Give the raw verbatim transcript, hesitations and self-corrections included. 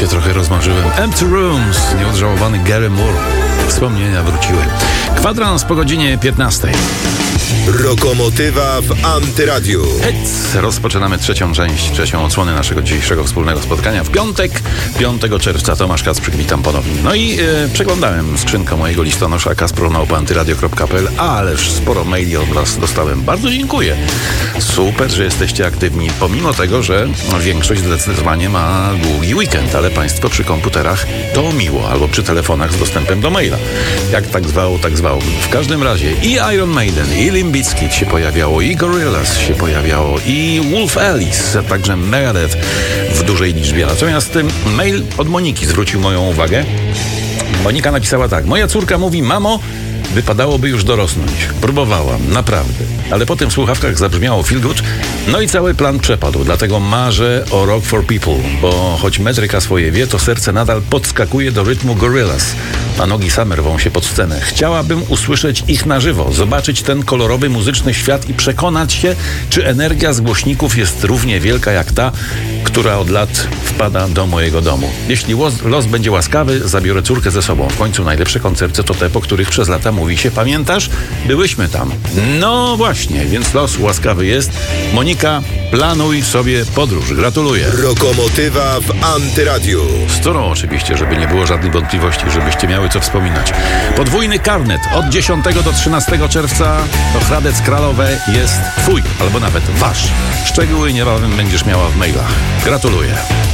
się trochę rozmarzyłem. Empty Rooms, nieodżałowany Gary Moore. Wspomnienia wróciły. Kwadrans po godzinie piętnastej. Rokomotywa w Antyradiu. Hec! Rozpoczynamy trzecią część, trzecią odsłonę naszego dzisiejszego wspólnego spotkania w piątek, piątego czerwca. Tomasz Kacprzyk, witam ponownie. No i e, przeglądałem skrzynkę mojego listonosza kacpro małpa antyradio kropka p l, ależ sporo maili od was dostałem. Bardzo dziękuję. Super, że jesteście aktywni, pomimo tego, że większość zdecydowanie ma długi weekend, ale państwo przy komputerach to miło, albo przy telefonach z dostępem do maila. Jak tak zwało, tak zwało. W każdym razie i Iron Maiden, i Limp Bizkit się pojawiało, i Gorillaz się pojawiało, i Wolf Alice, a także Megadeth w dużej liczbie. Natomiast mail od Moniki zwrócił moją uwagę. Monika napisała tak: moja córka mówi: mamo, wypadałoby już dorosnąć. Próbowałam, naprawdę. Ale potem w słuchawkach zabrzmiało Feel Good, no i cały plan przepadł. Dlatego marzę o Rock for People, bo choć metryka swoje wie, to serce nadal podskakuje do rytmu Gorillaz, a nogi same rwą się pod scenę. Chciałabym usłyszeć ich na żywo, zobaczyć ten kolorowy muzyczny świat i przekonać się, czy energia z głośników jest równie wielka jak ta, która od lat wpada do mojego domu. Jeśli los, los będzie łaskawy, zabiorę córkę ze sobą. W końcu najlepsze koncerty to te, po których przez lata mówi się: pamiętasz? Byłyśmy tam. No właśnie, więc los łaskawy jest. Monika, planuj sobie podróż. Gratuluję. Rokomotywa w Antyradiu. Z którą oczywiście, żeby nie było żadnej wątpliwości, żebyście miały co wspominać. Podwójny karnet od dziesiątego do trzynastego czerwca to Hradec Kralowe jest twój, albo nawet wasz. Szczegóły niebawem będziesz miała w mailach. Gratuluję.